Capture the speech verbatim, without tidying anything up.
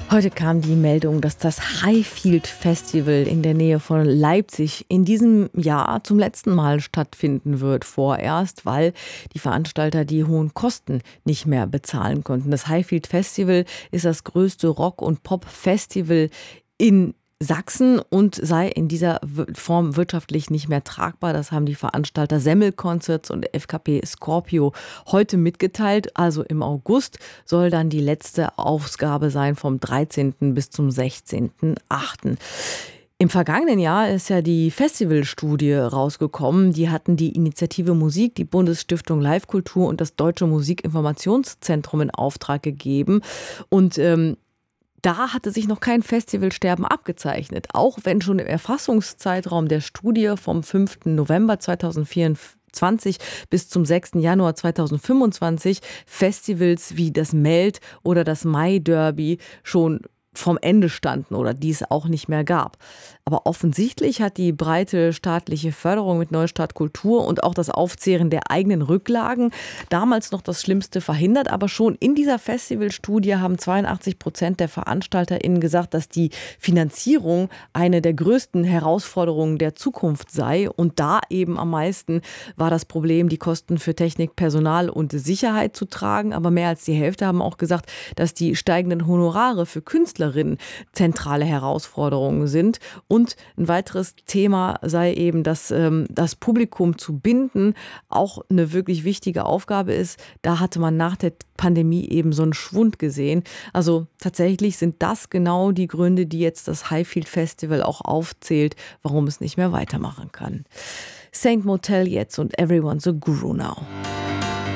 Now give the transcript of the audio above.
Heute kam die Meldung, dass das Highfield Festival in der Nähe von Leipzig in diesem Jahr zum letzten Mal stattfinden wird. Vorerst, weil die Veranstalter die hohen Kosten nicht mehr bezahlen konnten. Das Highfield Festival ist das größte Rock- und Pop-Festival in Sachsen und sei in dieser Form wirtschaftlich nicht mehr tragbar. Das haben die Veranstalter Semmel Concerts und F K P Scorpio heute mitgeteilt. Also im August soll dann die letzte Ausgabe sein vom dreizehnten bis zum sechzehnten achten Im vergangenen Jahr ist ja die Festivalstudie rausgekommen. Die hatten die Initiative Musik, die Bundesstiftung Live-Kultur und das Deutsche Musikinformationszentrum in Auftrag gegeben. Und ähm, Da hatte sich noch kein Festivalsterben abgezeichnet, auch wenn schon im Erfassungszeitraum der Studie vom fünften November zweitausendvierundzwanzig bis zum sechsten Januar zweitausendfünfundzwanzig Festivals wie das Melt oder das Mai Derby schon vom Ende standen oder die es auch nicht mehr gab. Aber offensichtlich hat die breite staatliche Förderung mit Neustart Kultur und auch das Aufzehren der eigenen Rücklagen damals noch das Schlimmste verhindert. Aber schon in dieser Festivalstudie haben zweiundachtzig Prozent der VeranstalterInnen gesagt, dass die Finanzierung eine der größten Herausforderungen der Zukunft sei. Und da eben am meisten war das Problem, die Kosten für Technik, Personal und Sicherheit zu tragen. Aber mehr als die Hälfte haben auch gesagt, dass die steigenden Honorare für Künstlerinnen zentrale Herausforderungen sind. Und ein weiteres Thema sei eben, dass ähm, das Publikum zu binden auch eine wirklich wichtige Aufgabe ist. Da hatte man nach der Pandemie eben so einen Schwund gesehen. Also tatsächlich sind das genau die Gründe, die jetzt das Highfield Festival auch aufzählt, warum es nicht mehr weitermachen kann. Saint Motel jetzt und Everyone's a Guru Now.